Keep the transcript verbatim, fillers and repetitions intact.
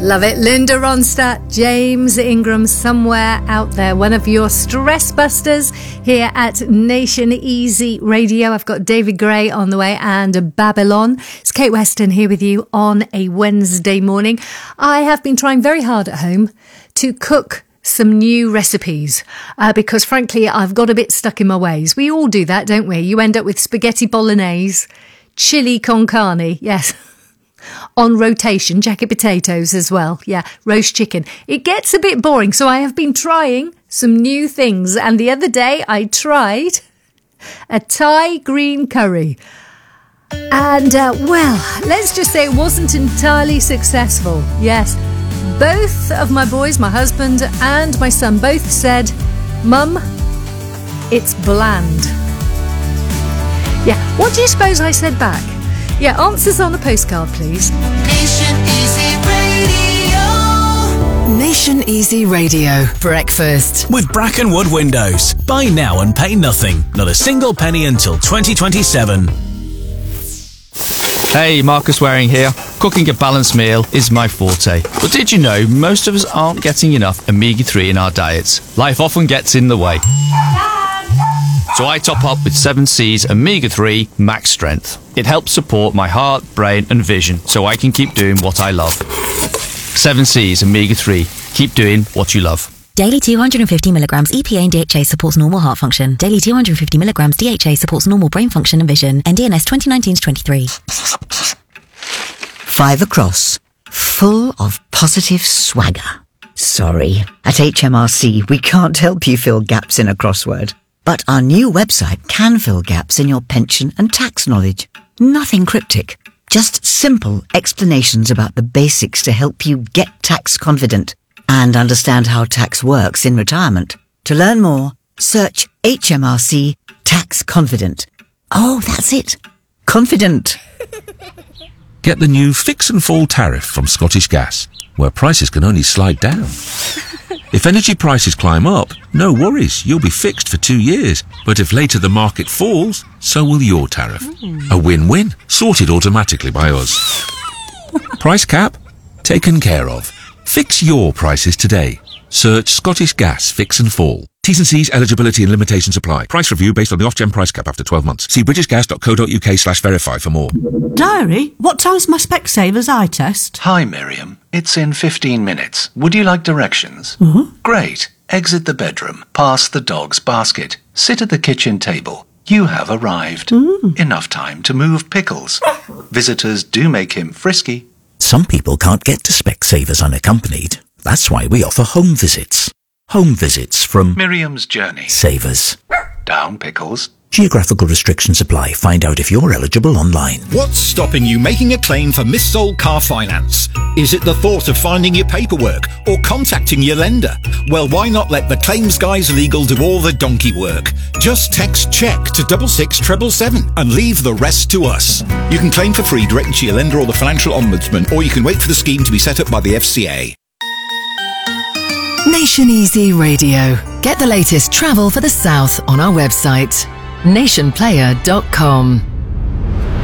Love it. Linda Ronstadt, James Ingram, somewhere out there. One of your stress busters here at Nation Easy Radio. I've got David Gray on the way and Babylon. It's Kate Weston here with you on a Wednesday morning. I have been trying very hard at home to cook some new recipes uh, because frankly I've got a bit stuck in my ways. We all do that, don't we? You end up with spaghetti bolognese, chili con carne, yes, on rotation, jacket potatoes as well, yeah, roast chicken. It gets a bit boring, so I have been trying some new things, and the other day I tried a Thai green curry. And, uh, well, let's just say it wasn't entirely successful. Yes, both of my boys, my husband and my son, both said, "Mum, it's bland." Yeah, what do you suppose I said back? Yeah, answers on a postcard, please. Nation Easy Radio. Nation Easy Radio. Breakfast. With Brackenwood Windows. Buy now and pay nothing. Not a single penny until twenty twenty-seven. Hey, Marcus Waring here. Cooking a balanced meal is my forte. But did you know most of us aren't getting enough omega three in our diets? Life often gets in the way. So I top up with seven C's Omega three Max Strength. It helps support my heart, brain and vision so I can keep doing what I love. seven C's Omega three. Keep doing what you love. Daily two hundred fifty milligrams E P A and D H A supports normal heart function. Daily two hundred fifty milligrams D H A supports normal brain function and vision. N D N S twenty nineteen to twenty-three. Five across. Full of positive swagger. Sorry. At H M R C, we can't help you fill gaps in a crossword. But our new website can fill gaps in your pension and tax knowledge. Nothing cryptic. Just simple explanations about the basics to help you get tax confident and understand how tax works in retirement. To learn more, search H M R C Tax Confident. Oh, that's it. Confident. Get the new Fix and Fall tariff from Scottish Gas, where prices can only slide down. If energy prices climb up, no worries, you'll be fixed for two years. But if later the market falls, so will your tariff. Mm. A win-win, sorted automatically by us. Price cap? Taken care of. Fix your prices today. Search Scottish Gas Fix and Fall. T's and C's, eligibility and limitations apply. Price review based on the Ofgem price cap after twelve months. See britishgas.co.uk slash verify for more. Diary, what time's my Specsavers eye test? Hi, Miriam. It's in fifteen minutes. Would you like directions? Mm-hmm. Great. Exit the bedroom. Past the dog's basket. Sit at the kitchen table. You have arrived. Mm. Enough time to move pickles. Visitors do make him frisky. Some people can't get to Specsavers unaccompanied. That's why we offer home visits. Home visits from Miriam's Journey. Savers. Down pickles. Geographical restrictions apply. Find out if you're eligible online. What's stopping you making a claim for missold car finance? Is it the thought of finding your paperwork or contacting your lender? Well, why not let the Claims Guys Legal do all the donkey work? Just text CHECK to double six treble seven and leave the rest to us. You can claim for free directly to your lender or the Financial Ombudsman, or you can wait for the scheme to be set up by the F C A. Nation Easy Radio. Get the latest travel for the South on our website, nation player dot com.